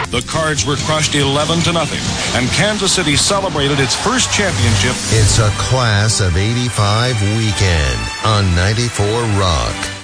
The Cards were crushed 11-0, and Kansas City celebrated its first championship. It's a Class of 85 weekend on 94 Rock.